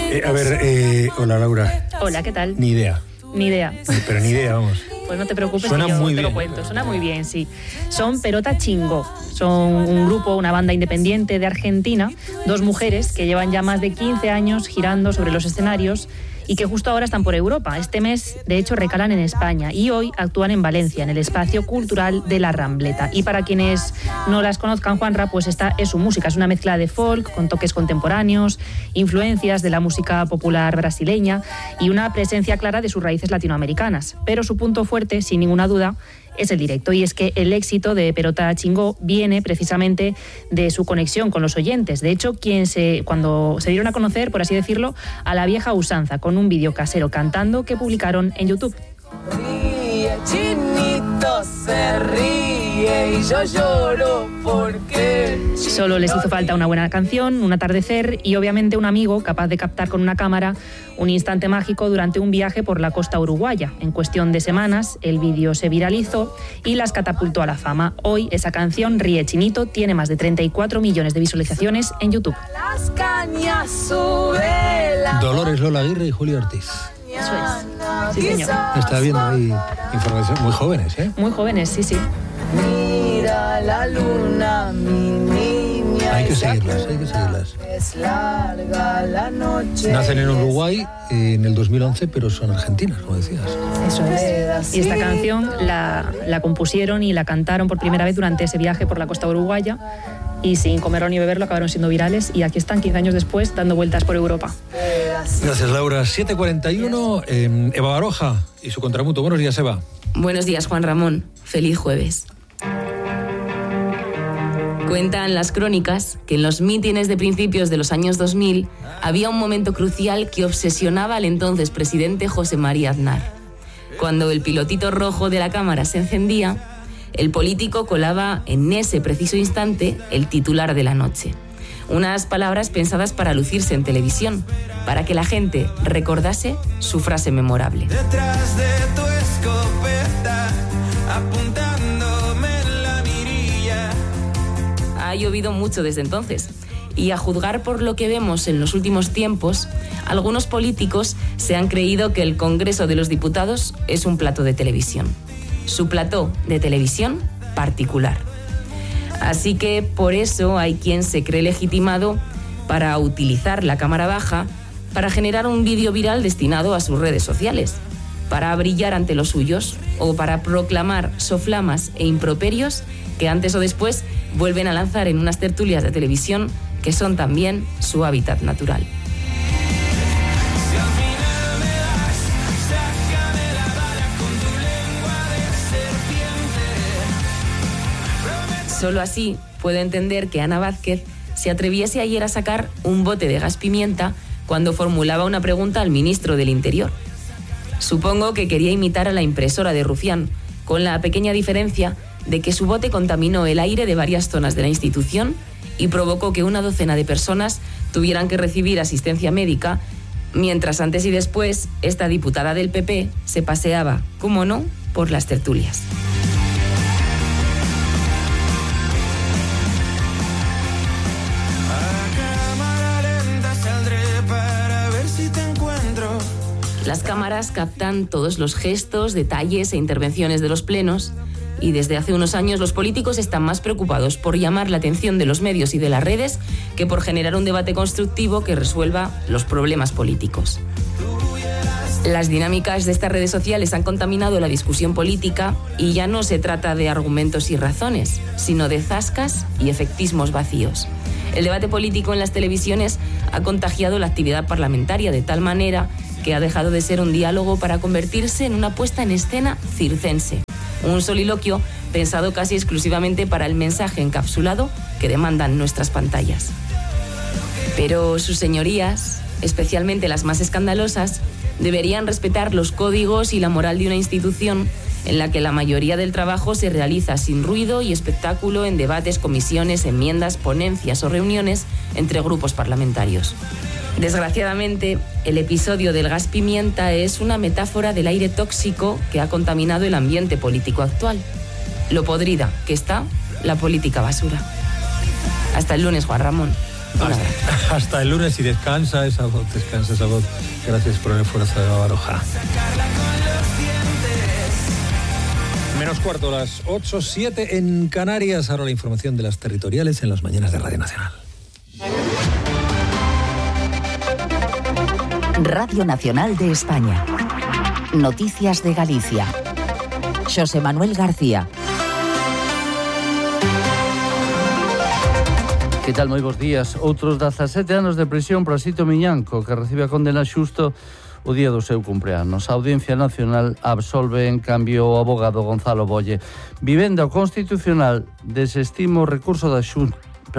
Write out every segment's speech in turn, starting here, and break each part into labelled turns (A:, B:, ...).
A: Hola Laura.
B: Hola, ¿qué tal?
A: Ni idea.
B: Ni idea.
A: Pero ni idea, vamos.
B: Pues no te preocupes,
A: Suena
B: que yo
A: muy
B: te
A: bien.
B: lo cuento. Suena muy bien, sí. Son Perota Chingó. Son un grupo, una banda independiente de Argentina, dos mujeres que llevan ya más de 15 años girando sobre los escenarios y que justo ahora están por Europa. Este mes, de hecho, recalan en España y hoy actúan en Valencia, en el Espacio Cultural de la Rambleta. Y para quienes no las conozcan, Juanra, pues esta es su música. Es una mezcla de folk con toques contemporáneos, influencias de la música popular brasileña y una presencia clara de sus raíces latinoamericanas. Pero su punto fuerte, sin ninguna duda, es el directo, y es que el éxito de Perota Chingó viene precisamente de su conexión con los oyentes. De hecho, cuando se dieron a conocer, por así decirlo, a la vieja usanza, con un vídeo casero cantando que publicaron en YouTube.
C: Ríe, Chinito se ríe y yo lloro porque...
B: Solo les hizo falta una buena canción, un atardecer y obviamente un amigo capaz de captar con una cámara un instante mágico durante un viaje por la costa uruguaya. En cuestión de semanas, el vídeo se viralizó y las catapultó a la fama. Hoy, esa canción, Ríe Chinito, tiene más de 34 millones de visualizaciones en YouTube.
C: Las cañas sube la...
A: Dolores Lola Aguirre y Julio Ortiz.
B: Eso es. Sí, señor.
A: Está viendo ahí información. Muy jóvenes, ¿eh?
B: Muy jóvenes, sí, sí.
C: Mira la luna, mi niña.
A: Hay que seguirlas.
C: Es larga la noche.
A: Nacen en Uruguay en el 2011, pero son argentinas, como decías.
B: Eso es. Y esta canción la compusieron y la cantaron por primera vez durante ese viaje por la costa uruguaya. Y sin comerlo ni beberlo acabaron siendo virales. Y aquí están 15 años después dando vueltas por Europa.
A: Gracias, Laura. 7:41. Eva Baroja y su contrapunto. Buenos días, Eva.
D: Buenos días, Juan Ramón. Feliz jueves. Cuentan las crónicas que en los mítines de principios de los años 2000 había un momento crucial que obsesionaba al entonces presidente José María Aznar. Cuando el pilotito rojo de la cámara se encendía, el político colaba en ese preciso instante el titular de la noche. Unas palabras pensadas para lucirse en televisión, para que la gente recordase su frase memorable.
E: Detrás de tu escopeta, apuntándome en la mirilla.
D: Ha llovido mucho desde entonces. Y a juzgar por lo que vemos en los últimos tiempos, algunos políticos se han creído que el Congreso de los Diputados es un plató de televisión. Su plató de televisión particular. Así que por eso hay quien se cree legitimado para utilizar la cámara baja para generar un vídeo viral destinado a sus redes sociales, para brillar ante los suyos o para proclamar soflamas e improperios que antes o después vuelven a lanzar en unas tertulias de televisión que son también su hábitat natural. Solo así puedo entender que Ana Vázquez se atreviese ayer a sacar un bote de gas pimienta cuando formulaba una pregunta al ministro del Interior. Supongo que quería imitar a la impresora de Rufián, con la pequeña diferencia de que su bote contaminó el aire de varias zonas de la institución y provocó que una docena de personas tuvieran que recibir asistencia médica, mientras antes y después esta diputada del PP se paseaba, cómo no, por las tertulias. Las cámaras captan todos los gestos, detalles e intervenciones de los plenos y desde hace unos años los políticos están más preocupados por llamar la atención de los medios y de las redes que por generar un debate constructivo que resuelva los problemas políticos. Las dinámicas de estas redes sociales han contaminado la discusión política y ya no se trata de argumentos y razones, sino de zascas y efectismos vacíos. El debate político en las televisiones ha contagiado la actividad parlamentaria de tal manera que ha dejado de ser un diálogo para convertirse en una puesta en escena circense. Un soliloquio pensado casi exclusivamente para el mensaje encapsulado que demandan nuestras pantallas. Pero sus señorías, especialmente las más escandalosas, deberían respetar los códigos y la moral de una institución en la que la mayoría del trabajo se realiza sin ruido y espectáculo en debates, comisiones, enmiendas, ponencias o reuniones entre grupos parlamentarios. Desgraciadamente, el episodio del gas pimienta es una metáfora del aire tóxico que ha contaminado el ambiente político actual. Lo podrida que está la política basura. Hasta el lunes, Juan Ramón.
A: Hasta el lunes y descansa esa voz. Gracias por el esfuerzo de Baroja. Menos cuarto, las 8:07 en Canarias. Ahora la información de las territoriales en las mañanas de Radio Nacional.
F: Radio Nacional de España. Noticias de Galicia. Xosé Manuel García.
G: Que tal, moi bons días. Outros 17 anos de prisión para Sito Miñanco, que recibe a condena xusto o día do seu cumpleanos. A Audiencia Nacional absolve en cambio o abogado Gonzalo Bolle. Vivenda o Constitucional desestima o recurso da Xunta,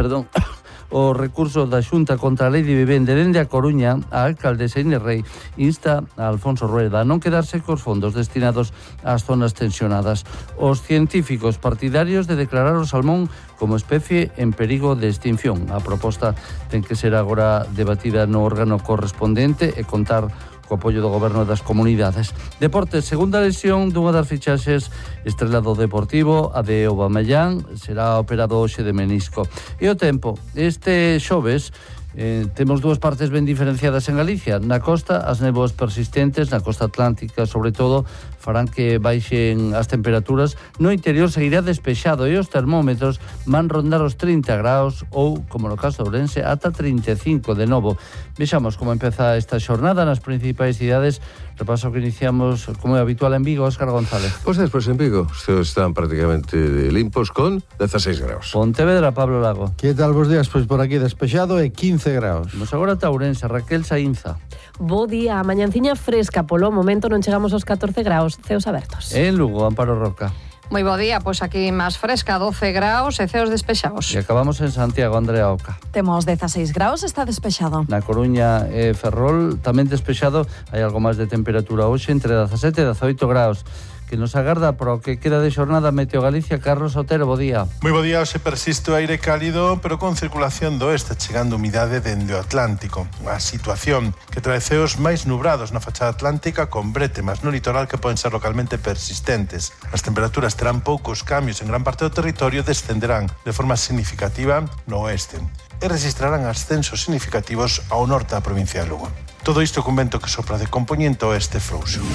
G: contra a Lei de Vivenda. Dende a Coruña, a alcaldesa Inés Rei insta a Alfonso Rueda a non quedarse cos fondos destinados ás zonas tensionadas. Os científicos partidarios de declarar o salmón como especie en perigo de extinción. A proposta ten que ser agora debatida no órgano correspondente e contar co apoio do goberno das comunidades. Deportes, segunda lesión dunha das fichaxes estrela do Deportivo, a de Aubameyang, será operado hoxe de menisco. E o tempo, este xoves temos dúas partes ben diferenciadas en Galicia. Na costa, as néboas persistentes, na costa atlántica, sobre todo, farán que baixen as temperaturas. No interior seguirá despexado e os termómetros van rondar os 30 graus ou, como no caso de Ourense, ata 35 de novo. Vexamos como empeza esta xornada nas principais cidades. Repaso que iniciamos, como é habitual, en Vigo, Óscar González.
H: Pues despois en Vigo, os están prácticamente limpos con 16 graus.
G: Pontevedra, Pablo Lago.
I: Que tal vos días? Pois por aquí despexado e 15 graus.
G: Nos agora ata Ourense, Raquel Saínza.
J: Bo día, a mañanciña fresca, polo momento non chegamos aos 14 graus, ceos abertos.
G: En Lugo, Amparo Roca.
K: Moi bo día, pois aquí máis fresca, 12 graus e ceos despexados.
G: E acabamos en Santiago, Andrea Oca.
L: Temos 16 graus, está despexado.
G: Na Coruña e Ferrol, tamén despexado, hai algo máis de temperatura hoxe, entre 17 e 18 graus. Que nos agarda para o que queda de xornada Meteo Galicia. Carlos Otero, bo día.
M: Moi bo día, hoxe persiste o aire cálido, pero con circulación do oeste, chegando humidade dende o Atlántico. A situación que trae ceos máis nubrados na fachada atlántica, con bretemas no litoral que poden ser localmente persistentes. As temperaturas terán poucos cambios en gran parte do territorio, descenderán de forma significativa no oeste e registrarán ascensos significativos ao norte da provincia de Lugo. Todo isto cun vento que sopra de compoñente oeste frouxo.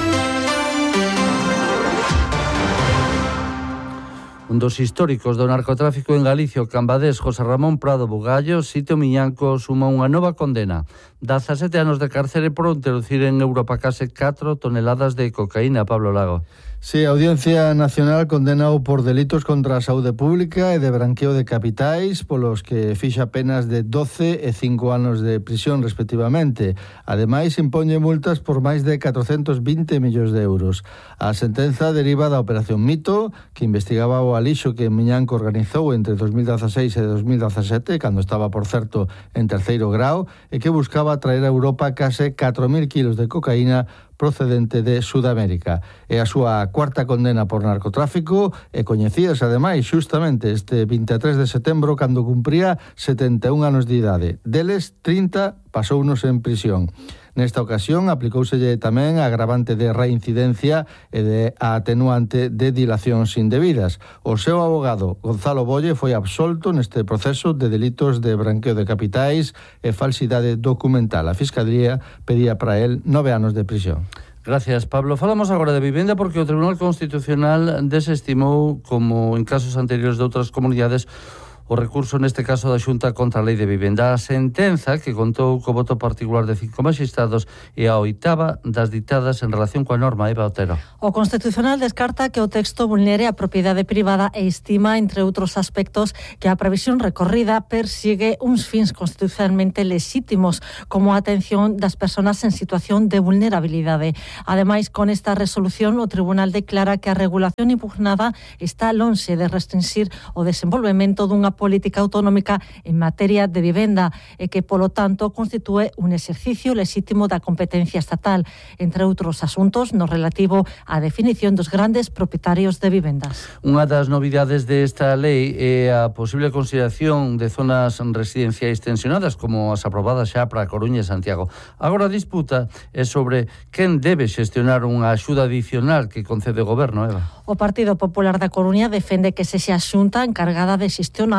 G: Un dos históricos do narcotráfico en Galicia, o cambadés José Ramón Prado Bugallo, Sito Miñanco, suma unha nova condena. 17 anos de cárcere por introducir en Europa case 4 toneladas de cocaína. Pablo Lago.
I: Sí, a Audiencia Nacional condenao por delitos contra a saúde pública e de branqueo de capitais, polos que fixa penas de 12 e 5 anos de prisión, respectivamente. Ademais, imponlle multas por máis de 420 millóns de euros. A sentenza deriva da Operación Mito, que investigaba o alixo que Miñanco organizou entre 2016 e 2017, cando estaba, por certo, en terceiro grau, e que buscaba traer a Europa case 4.000 kilos de cocaína procedente de Sudamérica. É a súa cuarta condena por narcotráfico e coñecías, ademais, xustamente este 23 de setembro, cando cumpría 71 anos de idade. Deles, 30 pasounos en prisión. Nesta ocasión aplicóuselle tamén a agravante de reincidencia e de a atenuante de dilacións indebidas. O seu abogado, Gonzalo Bolle, foi absolto neste proceso de delitos de branqueo de capitais e falsidade documental. A Fiscalía pedía para él 9 anos de prisión.
G: Gracias, Pablo. Falamos agora de vivenda porque o Tribunal Constitucional desestimou, como en casos anteriores de outras comunidades, o recurso neste caso da Xunta contra a Lei de Vivenda. A sentenza, que contou co voto particular de 5 magistrados, e a oitava das ditadas en relación coa norma. Eva Otero.
L: O Constitucional descarta que o texto vulnere a propiedade privada e estima, entre outros aspectos, que a previsión recorrida persigue uns fins constitucionalmente lexítimos, como a atención das persoas en situación de vulnerabilidade. Ademais, con esta resolución, o Tribunal declara que a regulación impugnada está lonxe de restringir o desenvolvemento dunha política autonómica en materia de vivenda e que, polo tanto, constitúe un exercicio lexítimo da competencia estatal, entre outros asuntos no relativo á definición dos grandes propietarios de vivendas.
G: Unha das novidades desta lei é a posible consideración de zonas residenciais tensionadas, como as aprobadas xa para a Coruña e Santiago. Agora a disputa é sobre quen debe xestionar unha axuda adicional que concede o goberno, Eva.
L: O Partido Popular da Coruña defende que sexa a Xunta encargada de xestionar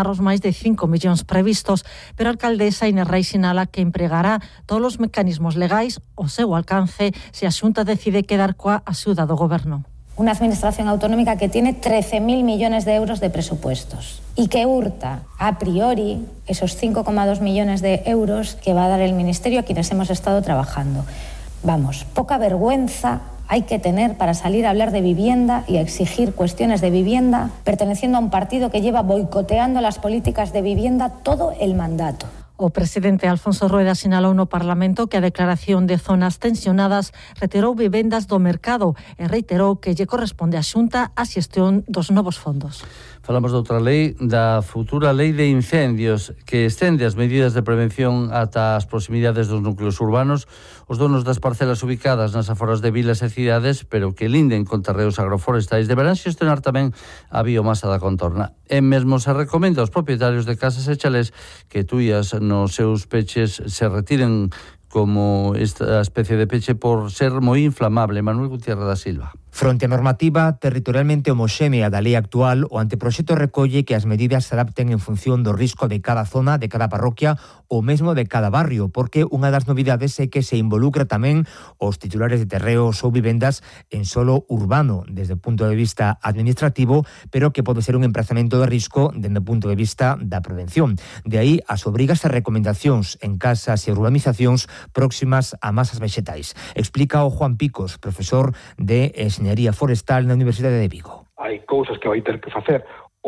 L: estimar os máis de 5 millóns previstos, pero a alcaldesa Inés Rei sinala que empregará todos os mecanismos legais ao seu alcance se a Xunta decide quedar coa axuda do Goberno.
N: Una administración autonómica que tiene 13.000 millones de euros de presupuestos y que hurta a priori esos 5,2 millones de euros que va a dar el Ministerio a quienes hemos estado trabajando. Vamos, poca vergüenza hay que tener para salir a hablar de vivienda y a exigir cuestiones de vivienda perteneciendo a un partido que lleva boicoteando las políticas de vivienda todo el mandato.
L: O presidente Alfonso Rueda sinalou no Parlamento que a declaración de zonas tensionadas retirou vivendas do mercado e reiterou que lle corresponde á Xunta a xestión dos novos fondos.
G: Falamos de outra lei, da futura lei de incendios, que estende as medidas de prevención ata as proximidades dos núcleos urbanos, os donos das parcelas ubicadas nas aforas de vilas e cidades, pero que linden con terreos agroforestais, deberán xestionar tamén a biomasa da contorna. E mesmo se recomenda aos propietarios de casas e chalés que tuias nos seus peches se retiren como esta especie de peche por ser moi inflamable. Manuel Gutiérrez da Silva.
O: Fronte a normativa territorialmente homoxénea da lei actual, o anteproxecto recolle que as medidas se adapten en función do risco de cada zona, de cada parroquia ou mesmo de cada barrio, porque unha das novidades é que se involucra tamén os titulares de terreos ou vivendas en solo urbano, desde o punto de vista administrativo, pero que pode ser un emprazamento de risco desde o punto de vista da prevención. De aí as obrigas e recomendacións en casas e urbanizacións próximas a masas vexetais. Explica o Juan Picos, profesor de Enxeñería Forestal na Universidade de Vigo.
P: Hai cousas que vai ter que facer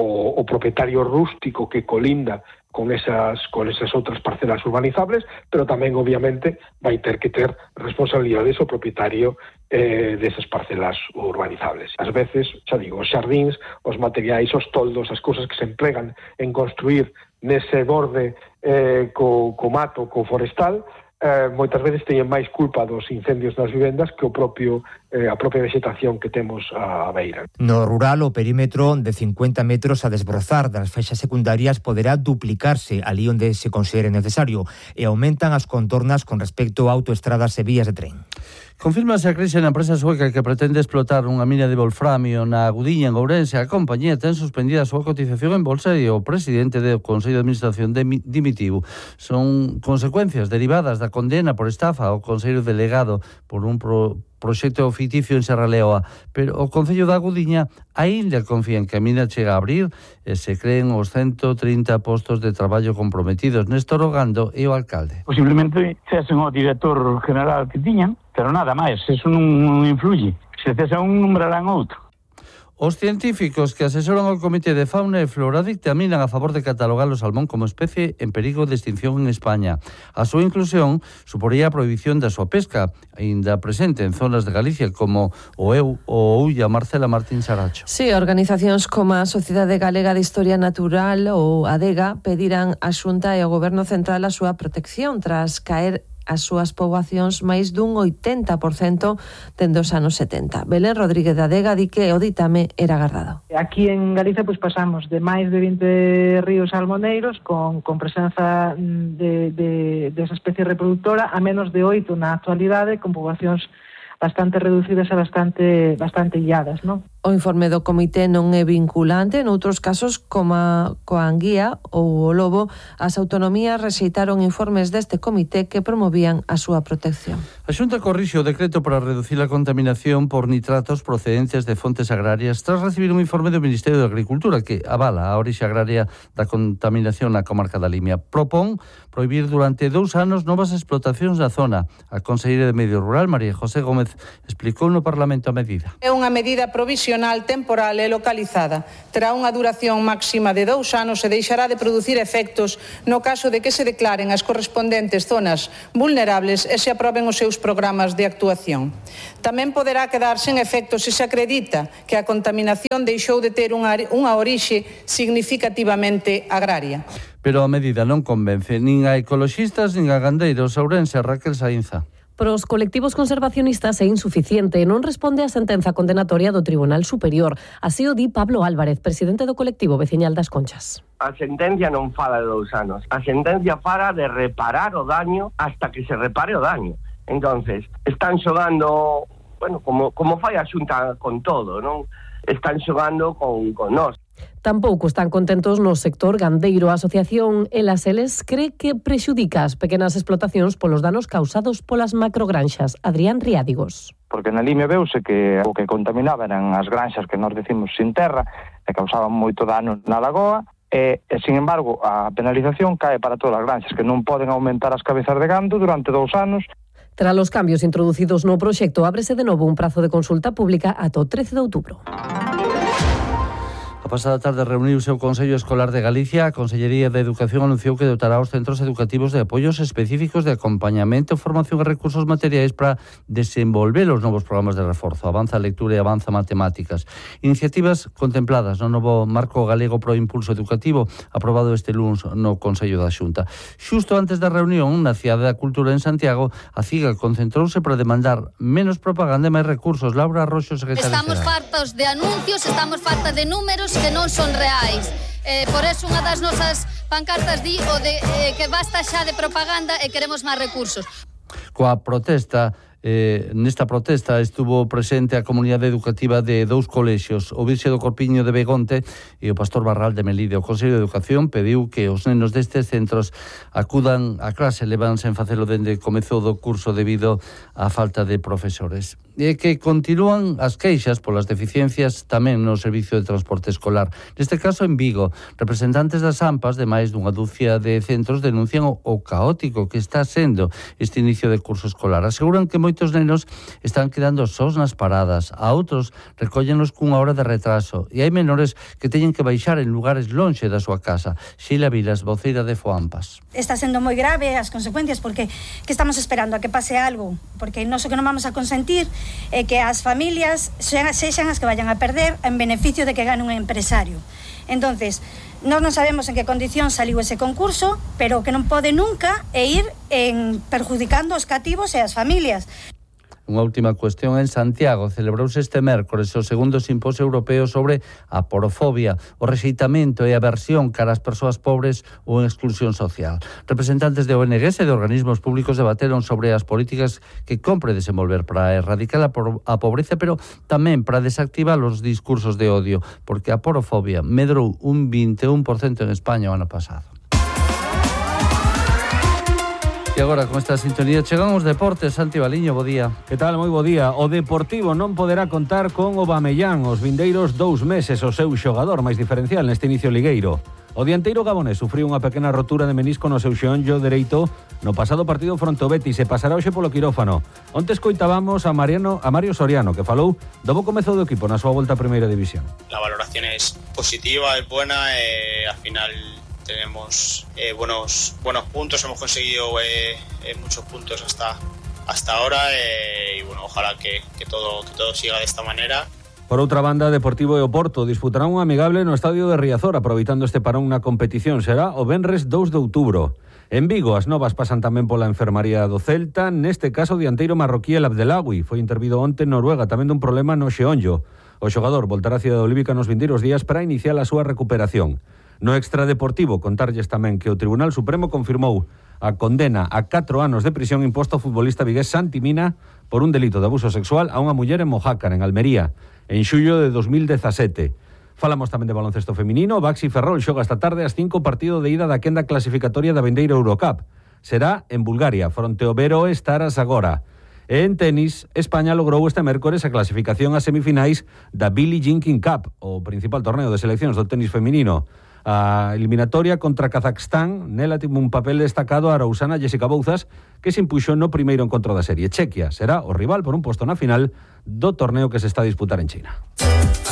P: o propietario rústico que colinda con esas outras parcelas urbanizables, pero tamén, obviamente, vai ter que ter responsabilidades o propietario desas parcelas urbanizables. Ás veces, xa digo, os xardíns, os materiais, os toldos, as cousas que se emplegan en construir nese borde co mato, co forestal, moitas veces teñen máis culpa dos incendios nas vivendas que a propia vegetación que temos á beira.
O: No rural, o perímetro de 50 metros a desbrozar das feixas secundarias poderá duplicarse ali onde se considere necesario e aumentan as contornas con respecto a autoestradas e vías de tren.
G: Confírmase a crise na empresa sueca que pretende explotar unha mina de wolframio na Agudiña, en Ourense. A compañía ten suspendida a súa cotización en bolsa e o presidente do Consello de Administración dimitiu. Son consecuencias derivadas da condena por estafa ao consello delegado por un proxecto ficticio en Serra Leoa, pero o Concello da Agudiña aínda confía en que a mina chega a abrir e se creen os 130 postos de traballo comprometidos. Néstor Ogando é o alcalde.
Q: Posiblemente cesen o director general que tiñan, pero nada máis, eso non influye. Se cesan un, nombrarán outro.
G: Os científicos que asesoran ao Comité de Fauna e Flora dictaminan a favor de catalogar o salmón como especie en perigo de extinción en España. A súa inclusión suporía a prohibición da súa pesca, aínda presente en zonas de Galicia como o Ulla. Marcela Martín Saracho.
R: Sí, organizacións como a Sociedade Galega de Historia Natural ou ADEGA pedirán á Xunta e ao Goberno Central a súa protección tras caer as súas poboacións máis dun 80% dende os anos 70. Belén Rodríguez da Adega di que o ditame era agardado.
S: Aquí en Galicia pasamos de máis de 20 ríos salmoneiros con presenza desa especie reproductora a menos de 8 na actualidade, con poboacións bastante reducidas e bastante illadas, non?
R: O informe do comité non é vinculante. Noutros casos, como coa anguía ou o lobo, as autonomías rexeitaron informes deste comité que promovían a súa protección.
G: A Xunta corrixe o decreto para reducir a contaminación por nitratos procedentes de fontes agrarias tras recibir un informe do Ministerio de Agricultura que avala a orixe agraria da contaminación na comarca da Limia. Propón prohibir durante 2 anos novas explotacións na zona. A conselleira de Medio Rural, María José Gómez, explicou no Parlamento a medida.
T: É unha medida provisional, temporal e localizada. Terá unha duración máxima de 2 anos e deixará de producir efectos no caso de que se declaren as correspondentes zonas vulnerables e se aproben os seus programas de actuación. Tamén poderá quedar sen efectos se se acredita que a contaminación deixou de ter unha orixe significativamente agraria.
G: Pero a medida non convence nin a ecoloxistas nin a gandeiros. Ourense, Raquel Sainza.
J: Para os colectivos conservacionistas é insuficiente e non responde á sentenza condenatoria do Tribunal Superior. Así o di Pablo Álvarez, presidente do colectivo veciñal das Conchas.
U: A sentencia non fala de 2 anos. A sentencia fala de reparar o daño hasta que se repare o daño. Entonces, están xogando, bueno, como fai a Xunta con todo, non? Están xogando con nós.
J: Tampouco están contentos no sector gandeiro. A Asociación Elas Eles cree que prexudica as pequenas explotacións polos danos causados polas macrogranxas. Adrián Riádigos.
C: Porque na Limia veuse que o que contaminaba eran as granxas que nós decimos sin terra e causaban moito dano na lagoa e sin embargo, a penalización cae para todas as granxas que non poden aumentar as cabezas de gando durante 2 anos.
J: Tras os cambios introducidos no proxecto, ábrese de novo un prazo de consulta pública ata o 13 de outubro.
G: A pasada tarde reuniuse o Consello Escolar de Galicia. A Consellería de Educación anunciou que dotará os centros educativos de apoios específicos de acompañamento, formación e recursos materiais para desenvolver os novos programas de reforzo. Avanza lectura e avanza matemáticas. Iniciativas contempladas no novo Marco Galego pro Impulso Educativo, aprobado este luns no Consello da Xunta. Xusto antes da reunión, na Cidade da Cultura en Santiago, a CIGA concentrouse para demandar menos propaganda e máis recursos. Laura Roxo, secretaria xeral.
V: Estamos fartos de anuncios, estamos fartas de números que non son reais. Por eso unha das nosas pancartas di o de que basta xa de propaganda e queremos máis recursos.
G: Coa protesta, nesta protesta estuvo presente a comunidade educativa de 2 colexios, o Virxe do Corpiño de Begonte e o Pastor Barral de Melide. O Consello de Educación pediu que os nenos destes centros acudan a clase, levan sen facelo dende comezo do curso debido á falta de profesores. E que continúan as queixas polas deficiencias tamén no servicio de transporte escolar. Neste caso en Vigo, representantes das AMPAs de máis dunha dúcia de centros denuncian o caótico que está sendo este inicio de curso escolar. Aseguran que moitos nenos están quedando sós nas paradas, a outros recóllenos cunha hora de retraso e hai menores que teñen que baixar en lugares lonxe da súa casa. Sheila Vilas, voceira de FOAMPAS.
W: Está sendo moi grave as consecuencias porque que estamos esperando a que pase algo, porque non o que non vamos a consentir é que as familias sexan as que vayan a perder en beneficio de que gane un empresario. Entonces, nós non sabemos en que condición saliu ese concurso, pero que non pode nunca ir perjudicando os cativos e as familias.
G: Unha última cuestión. En Santiago celebrouse este mércores o segundo simposio europeo sobre a porofobia, o rexeitamento e a aversión cara ás persoas pobres ou en exclusión social. Representantes de ONGs e de organismos públicos debateron sobre as políticas que compre desenvolver para erradicar a pobreza, pero tamén para desactivar os discursos de odio, porque a porofobia medrou un 21% en España o ano pasado. E agora, con esta sintonía, chegan os deportes. Santi Baliño, bo día.
X: Que tal? Moi bo día. O Deportivo non poderá contar con Aubameyang os vindeiros 2 meses, o seu xogador máis diferencial neste inicio ligueiro. O dianteiro gabonés sufriu unha pequena rotura de menisco no seu xeonllo dereito no pasado partido fronte ao Betis e pasará hoxe polo quirófano. Onte escoitábamos a Mario Soriano, que falou do bo comezo do equipo na súa volta a Primeira División.
Y: La valoración es positiva, es buena, al final tenemos buenos puntos, hemos conseguido muchos puntos hasta ahora y bueno, ojalá que todo siga de esta manera.
X: Por outra banda, Deportivo e Oporto disputarán un amigable no estadio de Riazor, aproveitando este parón na competición. Será o venres 2 de outubro. En Vigo, as novas pasan tamén pola enfermaría do Celta. Neste caso, o dianteiro marroquí El Abdelawi foi intervido onte en Noruega, tamén dun problema no xeonllo. O xogador voltará a Cidade Olímpica nos vindeiros días para iniciar a súa recuperación. No extradeportivo, contarlles tamén que o Tribunal Supremo confirmou a condena a 4 anos de prisión imposta ao futbolista vigués Santi Mina por un delito de abuso sexual a unha muller en Mojácar, en Almería, en xullo de 2017. Falamos tamén de baloncesto feminino. Baxi Ferrol xoga esta tarde ás 5 partido de ida da quenda clasificatoria da vindeira Eurocup. Será en Bulgaria, fronte ao Vero Staras agora. E en tenis, España logrou este mércores a clasificación a semifinais da Billie Jean King Cup, o principal torneo de seleccións do tenis feminino. A eliminatoria contra Kazajstán nela tivo un papel destacado a Rousana Jessica Bouzas, que se impuxo no primeiro encontro da serie. Chequia será o rival por un posto na final do torneo que se está a disputar en China.